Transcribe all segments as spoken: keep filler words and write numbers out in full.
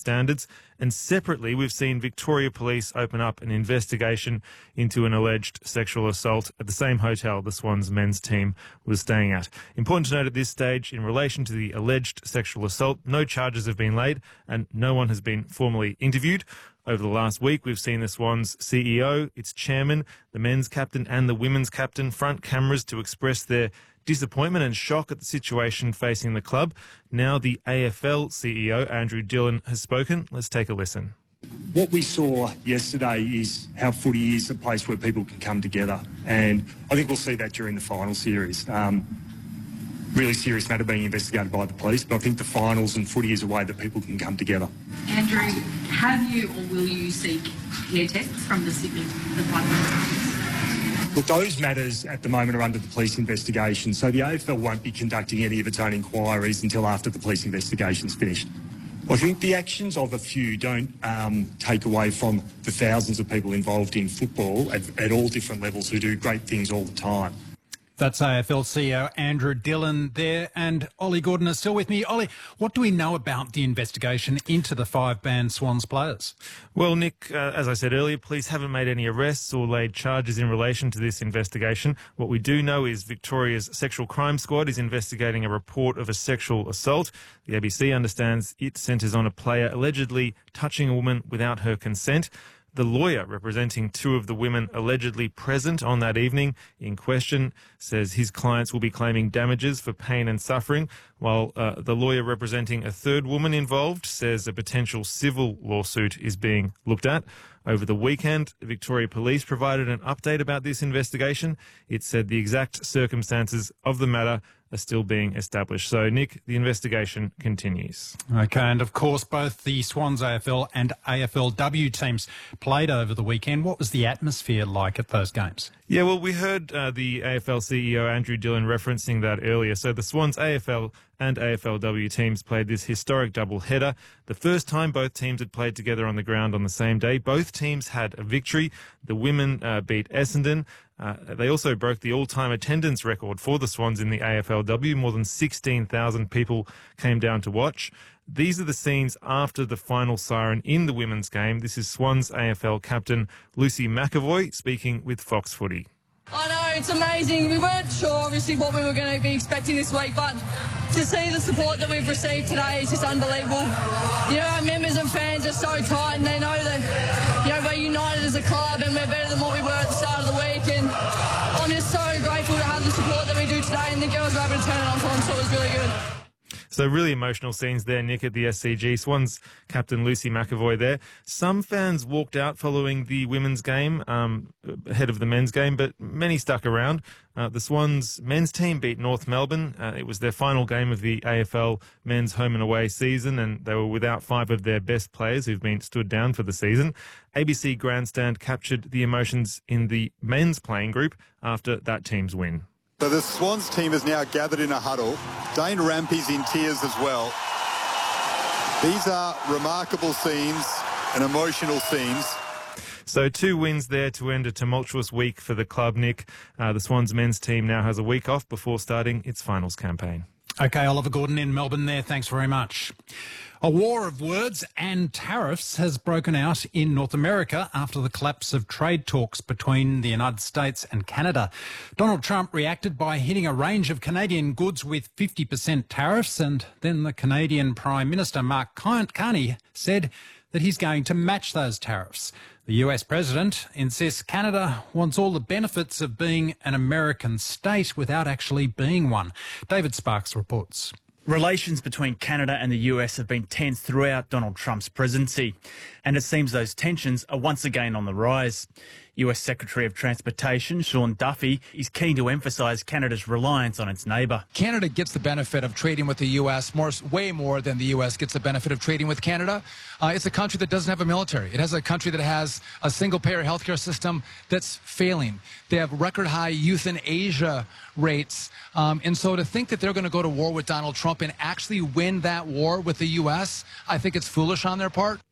standards. And separately, we've seen Victoria Police open up an investigation into an alleged sexual assault at the same hotel the Swans men's team was staying at. Important to note at this stage, in relation to the alleged sexual assault, no charges have been laid and no one has been formally interviewed. Over the last week, we've seen the Swans C E O, its chairman, the men's captain and the women's captain front cameras to express their disappointment and shock at the situation facing the club. Now the A F L C E O, Andrew Dillon, has spoken. Let's take a listen. What we saw yesterday is how footy is a place where people can come together, and I think we'll see that during the final series. Um, really serious matter being investigated by the police, but I think the finals and footy is a way that people can come together. Andrew, have you or will you seek hair tests from the Sydney the final? Look, those matters at the moment are under the police investigation, so the A F L won't be conducting any of its own inquiries until after the police investigation's finished. I think the actions of a few don't um, take away from the thousands of people involved in football at, at all different levels who do great things all the time. That's A F L C E O Andrew Dillon there, and Ollie Gordon is still with me. Ollie, what do we know about the investigation into the five banned Swans players? Well, Nick, uh, as I said earlier, police haven't made any arrests or laid charges in relation to this investigation. What we do know is Victoria's Sexual Crime Squad is investigating a report of a sexual assault. The A B C understands it centres on a player allegedly touching a woman without her consent. The lawyer representing two of the women allegedly present on that evening in question says his clients will be claiming damages for pain and suffering, while uh, the lawyer representing a third woman involved says a potential civil lawsuit is being looked at. Over the weekend, Victoria Police provided an update about this investigation. It said the exact circumstances of the matter are still being established. So, Nick, the investigation continues. OK, and of course, both the Swans A F L and A F L W teams played over the weekend. What was the atmosphere like at those games? Yeah, well, we heard uh, the A F L C E O, Andrew Dillon, referencing that earlier. So the Swans A F L and A F L W teams played this historic double-header. The first time both teams had played together on the ground on the same day. Both teams had a victory. The women uh, beat Essendon. Uh, they also broke the all-time attendance record for the Swans in the A F L W. More than sixteen thousand people came down to watch. These are the scenes after the final siren in the women's game. This is Swans A F L captain Lucy McAvoy speaking with Fox Footy. I know, it's amazing. We weren't sure, obviously, what we were going to be expecting this week, but to see the support that we've received today is just unbelievable. You know, our members and fans are so tight, and they know that, you know, we're united as a club and we're better than what we were at the start of the week, and I'm just so grateful to have the support that we do today, and the girls were able to turn it on for them, so it was really good. So really emotional scenes there, Nick, at the S C G. Swans captain Lucy McAvoy there. Some fans walked out following the women's game, um, ahead of the men's game, but many stuck around. Uh, the Swans men's team beat North Melbourne. Uh, it was their final game of the A F L men's home and away season, and they were without five of their best players who've been stood down for the season. A B C Grandstand captured the emotions in the men's playing group after that team's win. So the Swans team is now gathered in a huddle. Dane Rampy's in tears as well. These are remarkable scenes and emotional scenes. So two wins there to end a tumultuous week for the club, Nick. Uh, the Swans men's team now has a week off before starting its finals campaign. OK, Oliver Gordon in Melbourne there. Thanks very much. A war of words and tariffs has broken out in North America after the collapse of trade talks between the United States and Canada. Donald Trump reacted by hitting a range of Canadian goods with fifty percent tariffs, and then the Canadian Prime Minister Mark Carney said that he's going to match those tariffs. The U S president insists Canada wants all the benefits of being an American state without actually being one. David Sparks reports. Relations between Canada and the U S have been tense throughout Donald Trump's presidency, and it seems those tensions are once again on the rise. U S Secretary of Transportation Sean Duffy is keen to emphasise Canada's reliance on its neighbour. Canada gets the benefit of trading with the U S more, way more than the U S gets the benefit of trading with Canada. Uh, it's a country that doesn't have a military. It has a country that has a single-payer healthcare system that's failing. They have record-high euthanasia rates. Um, and so to think that they're going to go to war with Donald Trump and actually win that war with the U S, I think it's foolish on their part.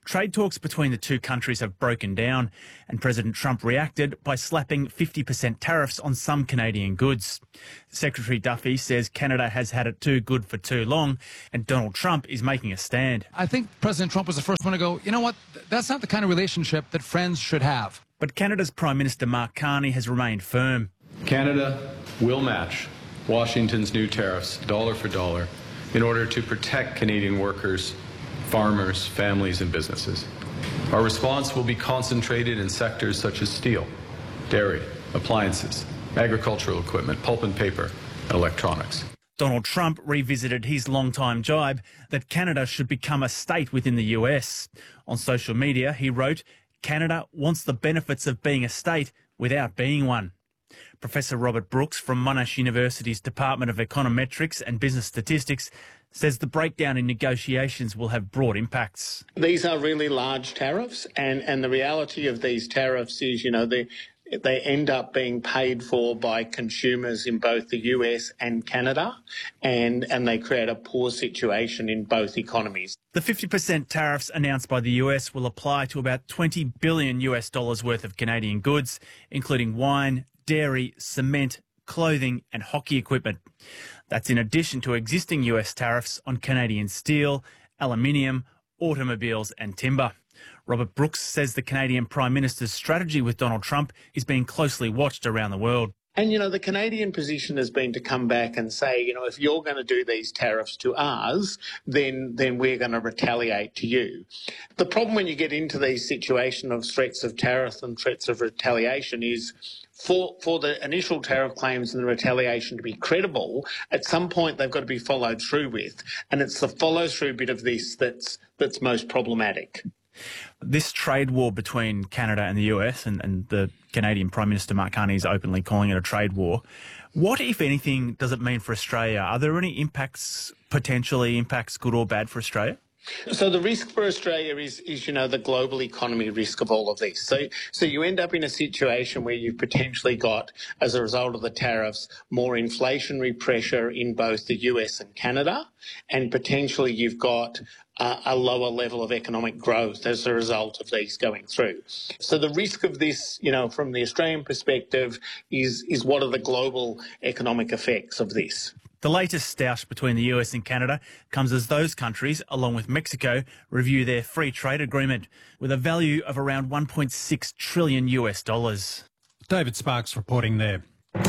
Trade talks between the two countries have broken down, and President Trump reacted by slapping fifty percent tariffs on some Canadian goods. Secretary Duffy says Canada has had it too good for too long, and Donald Trump is making a stand. I think President Trump was the first one to go, you know what, that's not the kind of relationship that friends should have. But Canada's Prime Minister Mark Carney has remained firm. Canada will match Washington's new tariffs dollar for dollar in order to protect Canadian workers, farmers, families and businesses. Our response will be concentrated in sectors such as steel, dairy, appliances, agricultural equipment, pulp and paper, and electronics. Donald Trump revisited his long-time jibe that Canada should become a state within the U S. On social media, he wrote, "Canada wants the benefits of being a state without being one." Professor Robert Brooks from Monash University's Department of Econometrics and Business Statistics says the breakdown in negotiations will have broad impacts. These are really large tariffs, and, and the reality of these tariffs is, you know, they, they end up being paid for by consumers in both the U S and Canada, and, and they create a poor situation in both economies. The fifty percent tariffs announced by the U S will apply to about twenty billion US dollars worth of Canadian goods, including wine, dairy, cement, clothing and hockey equipment. That's in addition to existing U S tariffs on Canadian steel, aluminium, automobiles and timber. Robert Brooks says the Canadian Prime Minister's strategy with Donald Trump is being closely watched around the world. And, you know, the Canadian position has been to come back and say, you know, if you're going to do these tariffs to us, then then we're going to retaliate to you. The problem when you get into these situations of threats of tariffs and threats of retaliation is for, for the initial tariff claims and the retaliation to be credible, at some point they've got to be followed through with. And it's the follow-through bit of this that's that's most problematic. This trade war between Canada and the U S, and, and the Canadian Prime Minister Mark Carney is openly calling it a trade war. What, if anything, does it mean for Australia? Are there any impacts, potentially impacts, good or bad for Australia? So the risk for Australia is, is, you know, the global economy risk of all of this. So, so you end up in a situation where you've potentially got, as a result of the tariffs, more inflationary pressure in both the U S and Canada, and potentially you've got uh, a lower level of economic growth as a result of these going through. So the risk of this, you know, from the Australian perspective, is is what are the global economic effects of this? The latest stoush between the U S and Canada comes as those countries, along with Mexico, review their free trade agreement with a value of around one point six trillion U S dollars. David Sparks reporting there.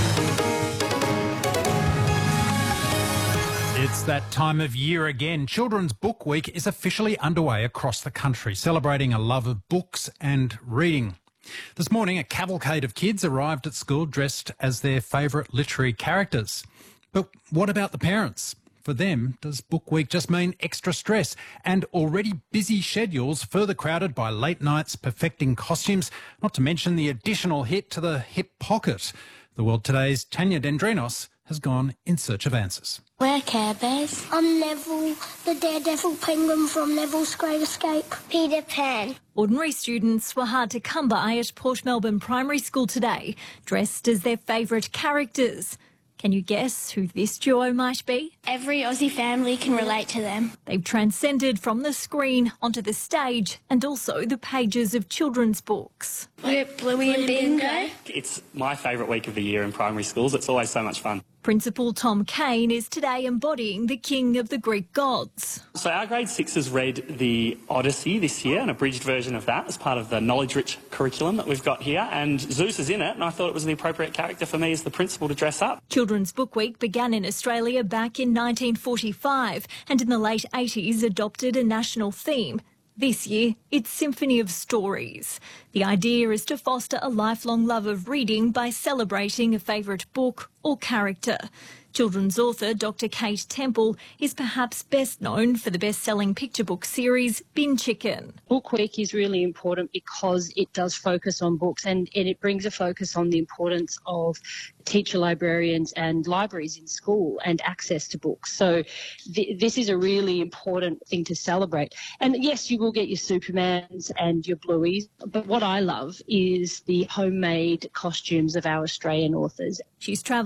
It's that time of year again. Children's Book Week is officially underway across the country, celebrating a love of books and reading. This morning, a cavalcade of kids arrived at school dressed as their favourite literary characters. But what about the parents? For them, does Book Week just mean extra stress and already busy schedules further crowded by late nights perfecting costumes, not to mention the additional hit to the hip pocket? The World Today's Tanya Dendrinos has gone in search of answers. We're Care Bears. I'm Neville, the daredevil penguin from Neville's Great Escape. Peter Pan. Ordinary students were hard to come by at Port Melbourne Primary School today, dressed as their favourite characters. Can you guess who this duo might be? Every Aussie family can relate to them. They've transcended from the screen onto the stage and also the pages of children's books. We're Bluey and Bingo. It's my favourite week of the year in primary schools. It's always so much fun. Principal Tom Kane is today embodying the king of the Greek gods. So our grade sixes read the Odyssey this year, an abridged version of that as part of the knowledge-rich curriculum that we've got here, and Zeus is in it, and I thought it was the appropriate character for me as the principal to dress up. Children's Book Week began in Australia back in nineteen forty-five and in the late eighties adopted a national theme. This year, it's Symphony of Stories. The idea is to foster a lifelong love of reading by celebrating a favourite book or character. Children's author Doctor Kate Temple is perhaps best known for the best-selling picture book series Bin Chicken. Book Week is really important because it does focus on books, and, and it brings a focus on the importance of teacher librarians and libraries in school and access to books. So th- this is a really important thing to celebrate. And yes, you will get your Supermans and your Blueies, but what I love is the homemade costumes of our Australian authors. She's travelled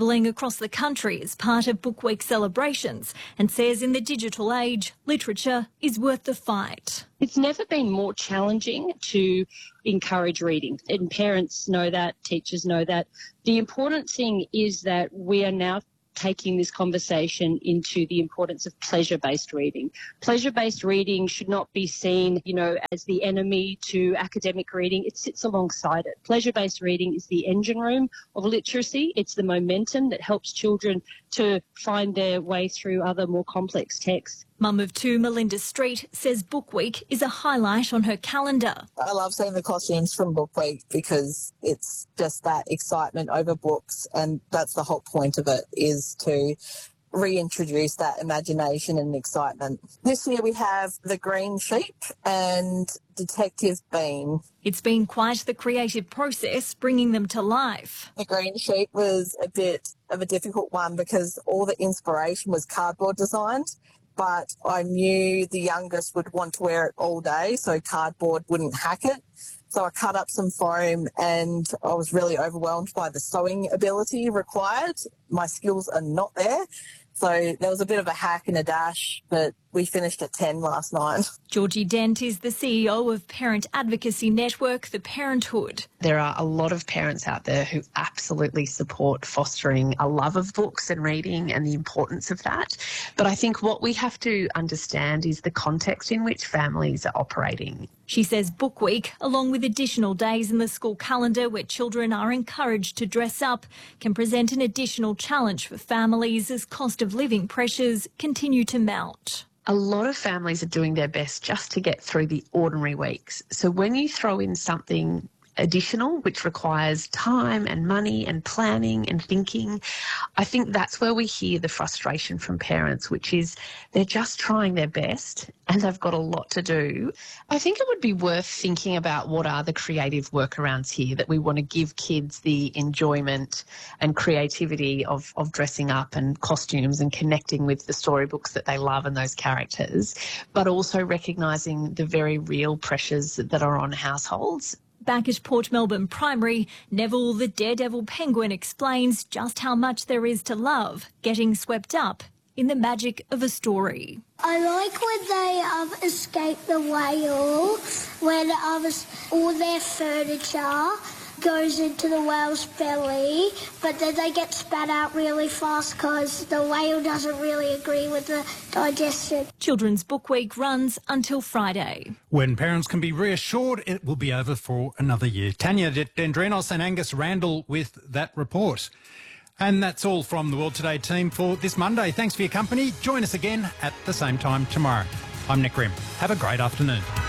travelling across the country as part of Book Week celebrations and says in the digital age, literature is worth the fight. It's never been more challenging to encourage reading, and parents know that, teachers know that. The important thing is that we are now taking this conversation into the importance of pleasure-based reading. Pleasure-based reading should not be seen, you know, as the enemy to academic reading. It sits alongside it. Pleasure-based reading is the engine room of literacy. It's the momentum that helps children to find their way through other more complex texts. Mum of two, Melinda Street, says Book Week is a highlight on her calendar. I love seeing the costumes from Book Week because it's just that excitement over books, and that's the whole point of it, is to reintroduce that imagination and excitement. This year we have The Green Sheep and Detective Bean. It's been quite the creative process bringing them to life. The Green Sheep was a bit of a difficult one because all the inspiration was cardboard designed, but I knew the youngest would want to wear it all day, so cardboard wouldn't hack it. So I cut up some foam and I was really overwhelmed by the sewing ability required. My skills are not there. So there was a bit of a hack and a dash, but we finished at ten last night. Georgie Dent is the C E O of parent advocacy network, The Parenthood. There are a lot of parents out there who absolutely support fostering a love of books and reading and the importance of that. But I think what we have to understand is the context in which families are operating. She says Book Week, along with additional days in the school calendar where children are encouraged to dress up, can present an additional challenge for families as cost of living pressures continue to mount. A lot of families are doing their best just to get through the ordinary weeks. So when you throw in something additional, which requires time and money and planning and thinking, I think that's where we hear the frustration from parents, which is they're just trying their best and they've got a lot to do. I think it would be worth thinking about what are the creative workarounds here that we want to give kids the enjoyment and creativity of, of dressing up and costumes and connecting with the storybooks that they love and those characters, but also recognising the very real pressures that are on households. Back at Port Melbourne Primary, Neville the Daredevil Penguin explains just how much there is to love getting swept up in the magic of a story. I like when they um, escape the whale, when um, all their furniture goes into the whale's belly, but then they get spat out really fast because the whale doesn't really agree with the digestion. Children's Book Week runs until Friday. When parents can be reassured it will be over for another year. Tanya Dendrinos and Angus Randall with that report. And that's all from the World Today team for this Monday. Thanks for your company. Join us again at the same time tomorrow. I'm Nick Grimm. Have a great afternoon.